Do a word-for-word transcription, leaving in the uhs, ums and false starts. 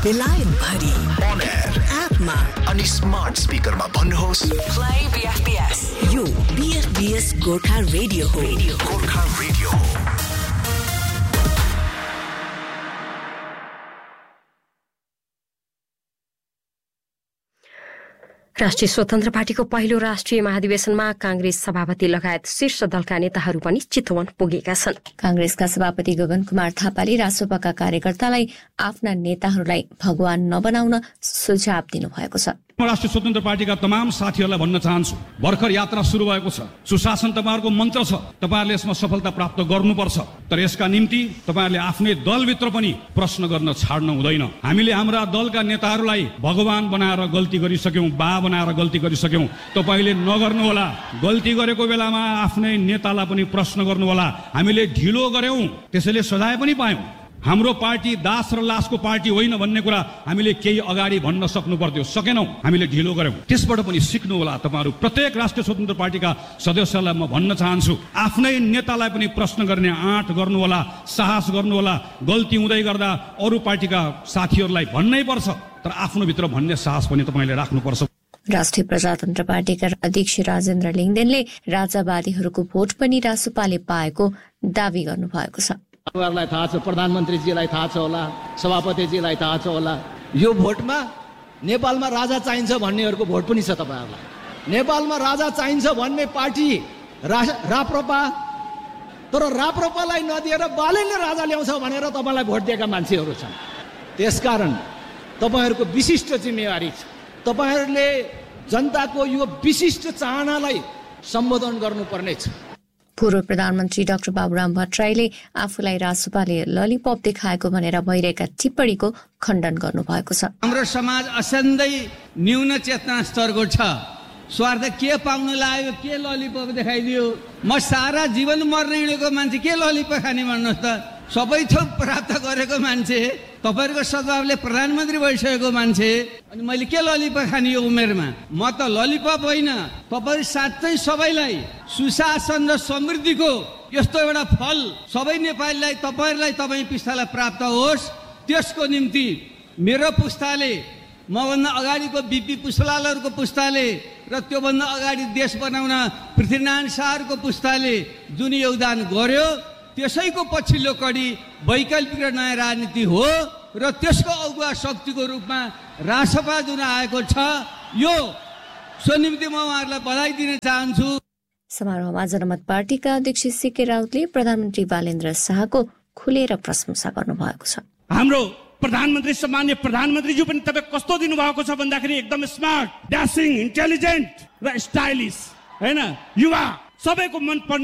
बेलायत भरि on air एपमा अनि स्मार्ट स्पिकरमा भन्नुहोस् प्ले बीएफबीएस। यो बीएफबीएस गोर्खा रेडियो हो। गोर्खा रेडियो हो। राष्ट्रिय स्वतन्त्र पार्टीको पहिलो राष्ट्रिय महाधिवेशनमा कांग्रेस सभापति लगायत शीर्ष दलका नेताहरू पनि चितवन पुगेका छन्। कांग्रेसका सभापति गगन कुमार थापाले रासोपाका कार्यकर्तालाई आफ्ना नेताहरूलाई भगवान नबनाउन सुझाव दिनुभएको छ। राष्ट्रिय स्वतन्त्र पार्टीका तमाम साथीहरूलाई भन्न चाहन्छु, भर्खर यात्रा सुरु भएको छ। सुशासन तपाईँहरूको मन्त्र छ, तपाईँहरूले यसमा सफलता प्राप्त गर्नुपर्छ। तर यसका निम्ति तपाईँहरूले आफ्नै दलभित्र पनि प्रश्न गर्न छाड्नु हुँदैन। हामीले हाम्रा दलका नेताहरूलाई भगवान बनाएर गल्ती गरिसक्यौं, बा बनाएर गल्ती गरिसक्यौं। तपाईँले नगर्नु होला। गल्ती गरेको बेलामा आफ्नै नेतालाई पनि प्रश्न गर्नु होला। हामीले ढिलो गर्यौं, त्यसैले सजाय पनि पायौं। हाम्रो पार्टी दास र लासको पार्टी होइन भन्ने कुरा हामीले केही अगाडि भन्न सक्नु पर्थ्यो, सकेनौं। हामीले ढिलो गर्यौं। त्यसबाट पनि सिक्नु होला। तपाईहरु प्रत्येक राष्ट्रिय स्वतन्त्र पार्टीका सदस्यलाई म भन्न चाहन्छु, आफ्नै नेतालाई पनि प्रश्न गर्ने आँट गर्नु होला, साहस गर्नु होला। गल्ती हुँदै गर्दा अरू पार्टीका साथीहरूलाई भन्नै पर्छ, तर आफ्नो भित्र भन्ने साहस पनि तपाईले राख्नुपर्छ। राष्ट्रिय प्रजातन्त्र पार्टीका अध्यक्ष राजेन्द्र लिङदेनले राजावादीहरूको भोट पनि रासोपाले पाएको दावी गर्नुभएको छ। तपाईँहरूलाई थाहा छ, प्रधानमन्त्रीजीलाई थाहा छ होला, सभापतिजीलाई थाहा छ होला, यो भोटमा नेपालमा राजा चाहिन्छ भन्नेहरूको भोट पनि छ तपाईँहरूलाई। नेपालमा राजा चाहिन्छ भन्ने पार्टी रा राप्रपा, तर राप्रपालाई नदिएर बालेले राजा ल्याउँछ भनेर तपाईँलाई भोट दिएका मान्छेहरू छन्। त्यसकारण तपाईँहरूको विशिष्ट जिम्मेवारी छ। तपाईँहरूले जनताको यो विशिष्ट चाहनालाई सम्बोधन गर्नुपर्नेछ। पूर्व प्रधानमन्त्री डाक्टर बाबुराम भट्टराईले आफूलाई रासोपाले ललिपप देखाएको भनेर भइरहेका टिप्पणीको खण्डन गर्नुभएको छ। हाम्रो समाज असाध्यै न्यून चेतना स्तरको छ। स्वार्थ के पाउन लाग्यो, के ललिपप देखाइदियो। म सारा जीवन मर्ने हिँडेको मान्छे के ललिपप खाने भन्नुहोस् त। सबै थोक प्राप्त गरेको मान्छे, तपाईँहरूको सद्भावले प्रधानमन्त्री भइसकेको मान्छे, अनि मैले के ललिपप खाने यो उमेरमा। म त ललिपप होइन, तपाईँ साँच्चै सबैलाई सुशासन र समृद्धिको यस्तो एउटा फल सबै नेपालीलाई, तपाईँहरूलाई तपाईँ पुस्तालाई प्राप्त होस्, त्यसको निम्ति मेरो पुस्ताले, मभन्दा अगाडिको बिपी पुष्पलालहरूको पुस्ताले र त्योभन्दा अगाडि देश बनाउन पृथ्वीनारायण शाहको पुस्ताले जुन योगदान गर्यो, त्यसैको पछिल्लो कडी वैकल्पिक र नयाँ राजनीति हो र त्यसको अगुवा शक्तिको रूपमा रासपा जुन आएको छ, यो सो निम्ति म उहाँहरूलाई बधाई दिन चाहन्छु। समारोहमा जनमत पार्टीका अध्यक्ष सीके राउतले प्रधानमन्त्री बालेन्द्र शाहको खुलेर प्रशंसा गर्नुभएको छ। हाम्रो प्रधानमन्त्री सम्मान्य प्रधानमन्त्रीज्यू पनि तपाईँ कस्तो दिनुभएको छ भन्दाखेरि एकदम स्मार्ट, ड्यासिङ, इन्टेलिजेन्ट र स्टाइलिस, हैन, युवा सबैको मन पर्ने